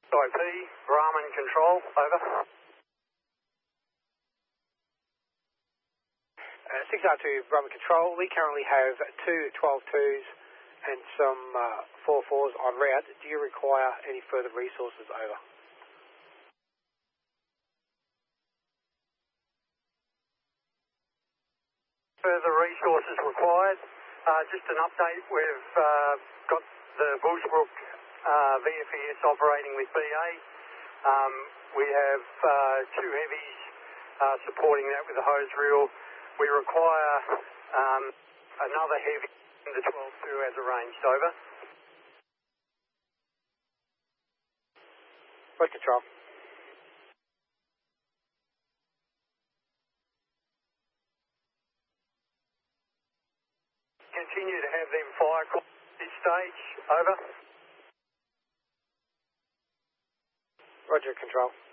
IP, Brahman Control, over. 6R2 Brahman Control, we currently have two 12-2s and some 4-4s en route. Do you require any further resources? Over. Further resources required. Just an update, we've got the Bushbrook VFES operating with BA. We have two heavies supporting that with the hose reel. We require another heavy in the 12-2 as arranged. Over. Road control. Continue to have them fire calls at this stage. Over. Roger, control.